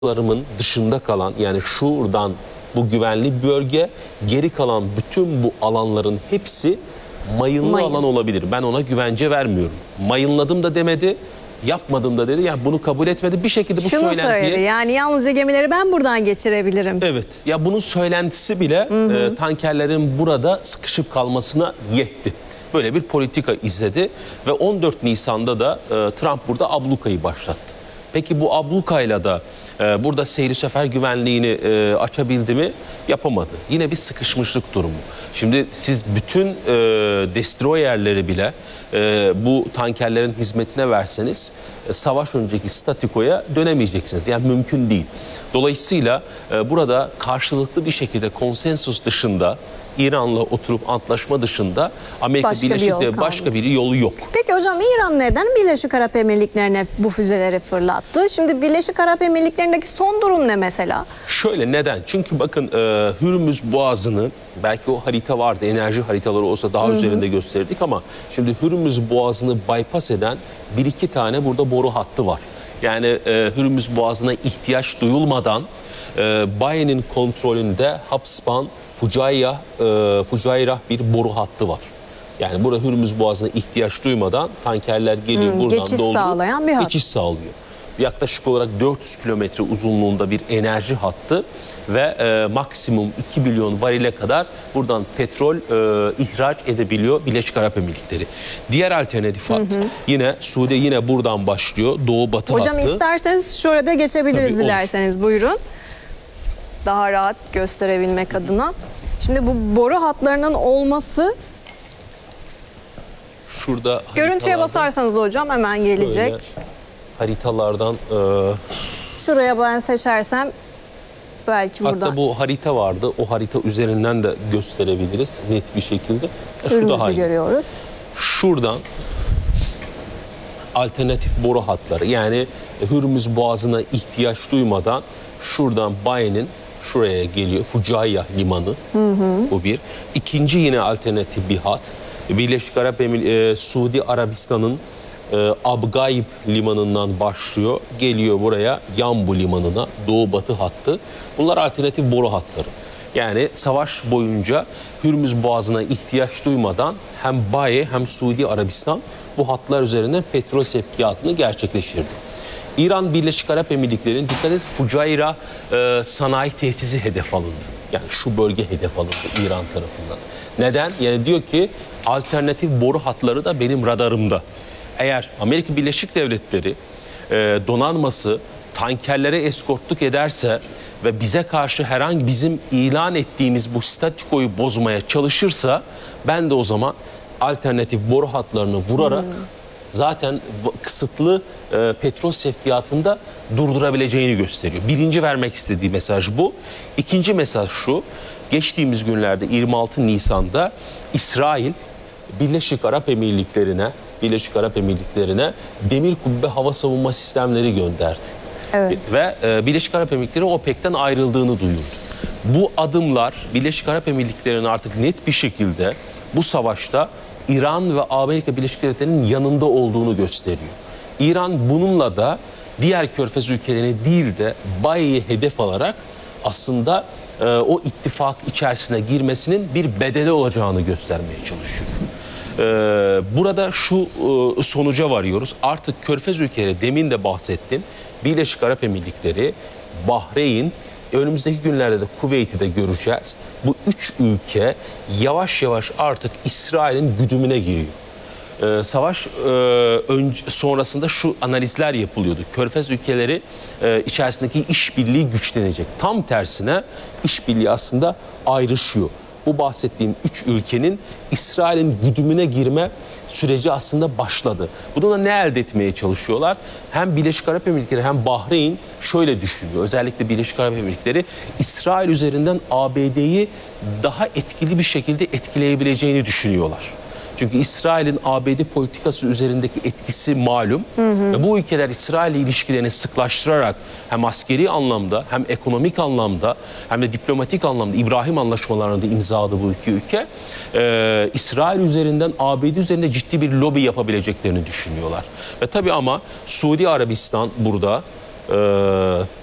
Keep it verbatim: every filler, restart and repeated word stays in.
larımın dışında kalan, yani şuradan bu güvenli bölge, geri kalan bütün bu alanların hepsi mayınlı Mayın. alan olabilir. Ben ona güvence vermiyorum. Mayınladım da demedi, yapmadım da dedi. Yani bunu kabul etmedi. Bir şekilde bu Şunu söylentiye... söyledi, yani yalnızca gemileri ben buradan geçirebilirim. Evet. Ya bunun söylentisi bile Hı hı. E, tankerlerin burada sıkışıp kalmasına yetti. Böyle bir politika izledi ve on dört Nisan'da da e, Trump burada ablukayı başlattı. Peki bu ablukayla da e, burada seyri sefer güvenliğini e, açabildi mi? Yapamadı. Yine bir sıkışmışlık durumu. Şimdi siz bütün e, destroyerleri bile e, bu tankerlerin hizmetine verseniz e, savaş önceki statikoya dönemeyeceksiniz. Yani mümkün değil. Dolayısıyla e, burada karşılıklı bir şekilde konsensus dışında, İran'la oturup antlaşma dışında Amerika Başka bir Birleşik yol Devletleri başka bir yolu yok. Peki hocam, İran neden Birleşik Arap Emirlikleri'ne bu füzeleri fırlattı? Şimdi Birleşik Arap Emirlikleri'ndeki son durum ne mesela? Şöyle, neden? Çünkü bakın e, Hürmüz Boğazı'nı, belki o harita vardı, enerji haritaları olsa daha Hı -hı. üzerinde gösterdik ama şimdi Hürmüz Boğazı'nı bypass eden bir iki tane burada boru hattı var. Yani e, Hürmüz Boğazı'na ihtiyaç duyulmadan e, Baye'nin kontrolünde Habspan Fucayrah, e, Fucayrah bir boru hattı var. Yani burada Hürmüz Boğazı'na ihtiyaç duymadan tankerler geliyor, hmm, buradan geçiş doldurup sağlayan bir hat. Geçiş sağlıyor. Yaklaşık olarak dört yüz kilometre uzunluğunda bir enerji hattı ve e, maksimum iki milyon varile kadar buradan petrol e, ihraç edebiliyor Birleşik Arap Emirlikleri. Diğer alternatif hat, hı hı. yine Suudi, yine buradan başlıyor, doğu batı Hocam hattı. Hocam isterseniz şurada geçebiliriz. Tabii, dilerseniz olur. Buyurun. Daha rahat gösterebilmek adına. Şimdi bu boru hatlarının olması, şurada görüntüye basarsanız hocam hemen gelecek. Haritalardan e, şuraya ben seçersem belki hatta buradan. Hatta bu harita vardı. O harita üzerinden de gösterebiliriz net bir şekilde. Şu daha iyi. Görüyoruz. Şuradan alternatif boru hatları, yani Hürmüz Boğazı'na ihtiyaç duymadan şuradan Baye'nin şuraya geliyor. Fucayrah limanı. Hı hı. Bu bir. İkinci yine alternatif bir hat. Birleşik Arap Emirlikleri, e, Suudi Arabistan'ın e, Abgayb limanından başlıyor. Geliyor buraya Yanbu limanına. Doğu batı hattı. Bunlar alternatif boru hatları. Yani savaş boyunca Hürmüz Boğazı'na ihtiyaç duymadan hem Baye hem Suudi Arabistan bu hatlar üzerinden petrol sevkiyatını gerçekleştirdi. İran Birleşik Arap Emirlikleri'nin, dikkat et, Fucayrah e, sanayi tesisi hedef alındı. Yani şu bölge hedef alındı İran tarafından. Neden? Yani diyor ki alternatif boru hatları da benim radarımda. Eğer Amerika Birleşik Devletleri e, donanması tankerlere eskortluk ederse ve bize karşı herhangi bizim ilan ettiğimiz bu statikoyu bozmaya çalışırsa, ben de o zaman alternatif boru hatlarını vurarak hmm. zaten kısıtlı e, petrol sevkiyatında durdurabileceğini gösteriyor. Birinci vermek istediği mesaj bu. İkinci mesaj şu: geçtiğimiz günlerde yirmi altı Nisan'da İsrail Birleşik Arap Emirlikleri'ne Birleşik Arap Emirlikleri'ne demir kubbe hava savunma sistemleri gönderdi. Evet. Ve e, Birleşik Arap Emirlikleri OPEC'ten ayrıldığını duyurdu. Bu adımlar Birleşik Arap Emirlikleri'nin artık net bir şekilde bu savaşta İran ve Amerika Birleşik Devletleri'nin yanında olduğunu gösteriyor. İran bununla da diğer Körfez ülkelerini değil de Baye'yi hedef alarak aslında e, o ittifak içerisine girmesinin bir bedeli olacağını göstermeye çalışıyor. E, burada şu e, sonuca varıyoruz. Artık Körfez ülkeleri, demin de bahsettim, Birleşik Arap Emirlikleri, Bahreyn, önümüzdeki günlerde de Kuveyt'i de göreceğiz. Bu üç ülke yavaş yavaş artık İsrail'in güdümüne giriyor. Ee, savaş e, önce, sonrasında şu analizler yapılıyordu. Körfez ülkeleri e, içerisindeki işbirliği güçlenecek. Tam tersine işbirliği aslında ayrışıyor. Bu bahsettiğim üç ülkenin İsrail'in güdümüne girme süreci aslında başladı. Bununla ne elde etmeye çalışıyorlar? Hem Birleşik Arap Emirlikleri hem Bahreyn şöyle düşünüyor. Özellikle Birleşik Arap Emirlikleri İsrail üzerinden A B D'yi daha etkili bir şekilde etkileyebileceğini düşünüyorlar. Çünkü İsrail'in A B D politikası üzerindeki etkisi malum. Hı hı. Ve bu ülkeler İsrail ile ilişkilerini sıklaştırarak hem askeri anlamda hem ekonomik anlamda hem de diplomatik anlamda İbrahim anlaşmalarında imzaladı bu iki ülke. Ee, İsrail üzerinden A B D üzerinde ciddi bir lobi yapabileceklerini düşünüyorlar. Ve tabii ama Suudi Arabistan burada... E,